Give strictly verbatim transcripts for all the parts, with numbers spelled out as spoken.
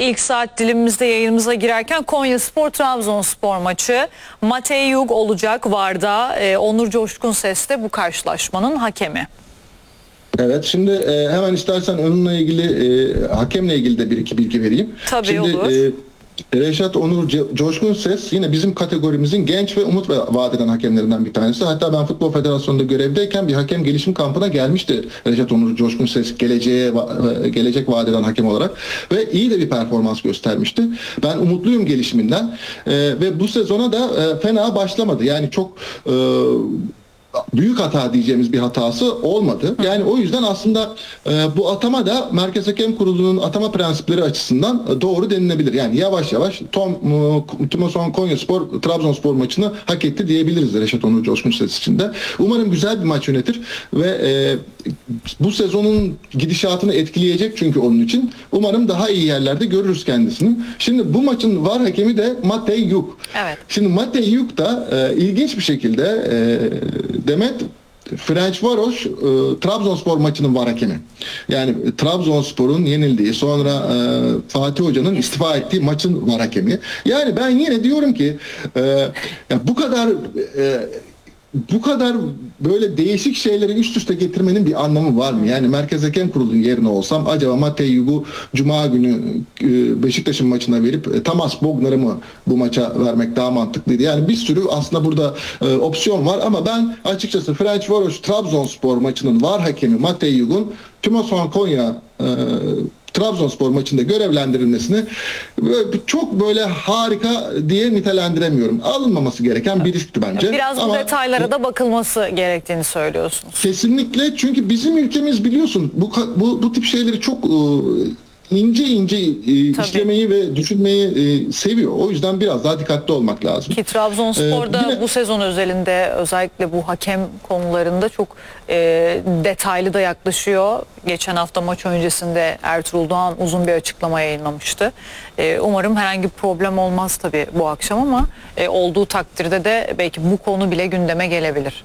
ilk saat dilimimizde yayınımıza girerken Konyaspor Trabzonspor maçı. Matej Jug olacak VAR'da. Ee, Onur Coşkun Ses de bu karşılaşmanın hakemi. Evet, şimdi e, hemen istersen onunla ilgili e, hakemle ilgili de bir iki bilgi vereyim. Tabii, şimdi, olur. E, Reşat Onur Coşkun Ses yine bizim kategorimizin genç ve umut vaat eden hakemlerinden bir tanesi. Hatta ben Futbol Federasyonu'nda görevdeyken bir hakem gelişim kampına gelmişti Reşat Onur Coşkun Ses, geleceğe gelecek vaat eden hakem olarak ve iyi de bir performans göstermişti. Ben umutluyum gelişiminden e, ve bu sezona da e, fena başlamadı. Yani çok e, büyük hata diyeceğimiz bir hatası olmadı. Yani o yüzden aslında e, bu atama da Merkez Hakem Kurulu'nun atama prensipleri açısından e, doğru denilebilir. Yani yavaş yavaş Tom e, Tümoson Konyaspor Trabzonspor maçını hak etti diyebiliriz Reşat Onur Coşkun Ses için de. Umarım güzel bir maç yönetir ve e, bu sezonun gidişatını etkileyecek çünkü onun için. Umarım daha iyi yerlerde görürüz kendisini. Şimdi bu maçın VAR hakemi de Matej Jug. Evet. Şimdi Matej Jug da e, ilginç bir şekilde e, Demet Ferencvaros e, Trabzonspor maçının VAR hakemi. Yani Trabzonspor'un yenildiği, sonra e, Fatih Hoca'nın istifa ettiği maçın VAR hakemi. Yani ben yine diyorum ki e, ya bu kadar e, bu kadar böyle değişik şeyleri üst üste getirmenin bir anlamı var mı? Yani Merkez Hakem Kurulu'nun yerine olsam acaba Matej Jug'u Cuma günü Beşiktaş'ın maçına verip Tamas Bognar'ı mı bu maça vermek daha mantıklıydı? Yani bir sürü aslında burada e, opsiyon var ama ben açıkçası Ferencvaros Trabzonspor maçının VAR hakemi Matej Jug'un Tümoson Konya e, Trabzonspor maçında görevlendirilmesini çok böyle harika diye nitelendiremiyorum. Alınmaması gereken bir riskti bence. Biraz bu ama detaylara da bakılması gerektiğini söylüyorsunuz. Kesinlikle, çünkü bizim ülkemiz biliyorsun bu bu, bu tip şeyleri çok ince ince e, işlemeyi ve düşünmeyi e, seviyor. O yüzden biraz daha dikkatli olmak lazım. Ki Trabzonspor'da ee, yine, bu sezon özelinde özellikle bu hakem konularında çok e, detaylı da yaklaşıyor. Geçen hafta maç öncesinde Ertuğrul Doğan uzun bir açıklama yayınlamıştı. E, umarım herhangi bir problem olmaz tabii bu akşam ama e, olduğu takdirde de belki bu konu bile gündeme gelebilir.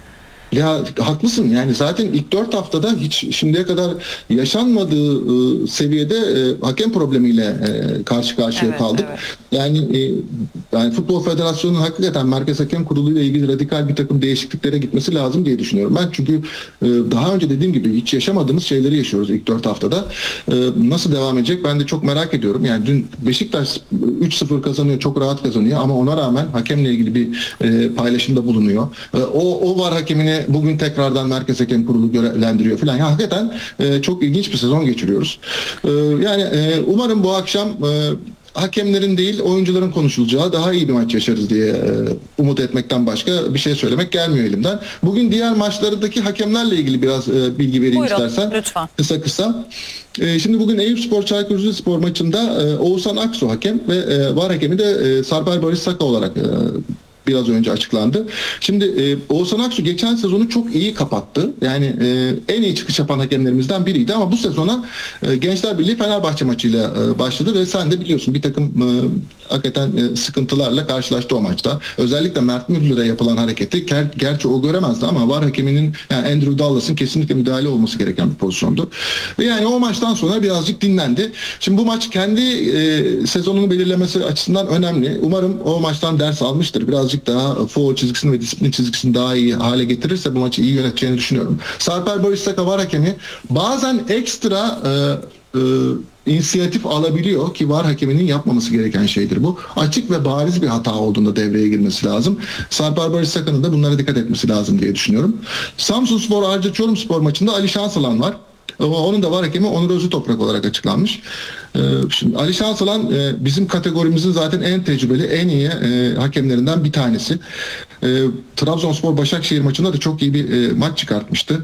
Ya haklısın, yani zaten ilk dört haftada hiç şimdiye kadar yaşanmadığı e, seviyede e, hakem problemiyle e, karşı karşıya evet, kaldık. Evet. Yani, e, yani Futbol Federasyonu'nun hakikaten Merkez Hakem Kurulu ile ilgili radikal bir takım değişikliklere gitmesi lazım diye düşünüyorum. Ben çünkü e, daha önce dediğim gibi hiç yaşamadığımız şeyleri yaşıyoruz ilk dört haftada. E, nasıl devam edecek ben de çok merak ediyorum. Yani dün Beşiktaş üç sıfır kazanıyor, çok rahat kazanıyor ama ona rağmen hakemle ilgili bir e, paylaşımda bulunuyor. E, o, o VAR hakemini bugün tekrardan Merkez Hakem Kurulu görevlendiriyor falan. Ya hakikaten e, çok ilginç bir sezon geçiriyoruz. E, yani e, umarım bu akşam e, hakemlerin değil oyuncuların konuşulacağı daha iyi bir maç yaşarız diye e, umut etmekten başka bir şey söylemek gelmiyor elimden. Bugün diğer maçlardaki hakemlerle ilgili biraz e, bilgi vereyim Buyurun, istersen. lütfen. Kısa kısa. E, şimdi bugün Eyüpspor Çaykur Rizespor maçında e, Oğuzhan Aksu hakem ve e, VAR hakemi de e, Sarper Barış Saka olarak e, biraz önce açıklandı. Şimdi e, Oğuzhan Aksu geçen sezonu çok iyi kapattı. Yani e, en iyi çıkış yapan hakemlerimizden biriydi ama bu sezona e, Gençler Birliği Fenerbahçe maçıyla e, başladı ve sen de biliyorsun bir takım e, hakikaten e, sıkıntılarla karşılaştı o maçta. Özellikle Mert Müldür'e yapılan hareketi ger- gerçi o göremezdi ama VAR hakeminin, yani Andrew Dallas'ın kesinlikle müdahale olması gereken bir pozisyondu. Ve yani o maçtan sonra birazcık dinlendi. Şimdi bu maç kendi e, sezonunu belirlemesi açısından önemli. Umarım o maçtan ders almıştır. Birazcık daha foul çizgisini ve disiplin çizgisini daha iyi hale getirirse bu maçı iyi yöneteceğini düşünüyorum. Sarper Barış Saka VAR hakemi bazen ekstra e, e, inisiyatif alabiliyor ki VAR hakeminin yapmaması gereken şeydir bu. Açık ve bariz bir hata olduğunda devreye girmesi lazım. Sarper Barış Saka'nın da bunlara dikkat etmesi lazım diye düşünüyorum. Samsunspor Arca Çorumspor maçında Ali Şansalan var. Onun da VAR hakemi Onur Özütoprak olarak açıklanmış. Şimdi Ali Şansalan bizim kategorimizin zaten en tecrübeli, en iyi hakemlerinden bir tanesi. Trabzonspor Başakşehir maçında da çok iyi bir maç çıkartmıştı.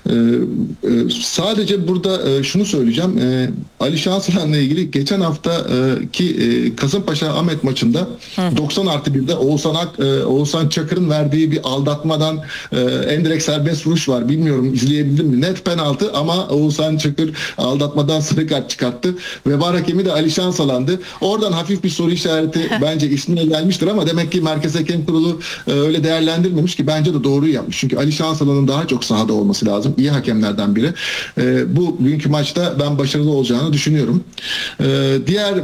Sadece burada şunu söyleyeceğim. Ali Şansalan'la ilgili geçen haftaki Kasımpaşa Ahmet maçında doksan artı birde Oğuzhan, Ak, Oğuzhan Çakır'ın verdiği bir aldatmadan endirekt serbest vuruş var. Bilmiyorum izleyebildim mi? Net penaltı ama Oğuzhan Çakır aldatmadan sarı kart çıkarttı ve VAR hakemi de Ali Şansalan'dı. Oradan hafif bir soru işareti bence ismine gelmiştir ama demek ki Merkez Hakem Kurulu e, öyle değerlendirmemiş ki bence de doğruyu yapmış. Çünkü Ali Şansalan'ın daha çok sahada olması lazım. İyi hakemlerden biri. E, bu bugünkü maçta ben başarılı olacağını düşünüyorum. E, diğer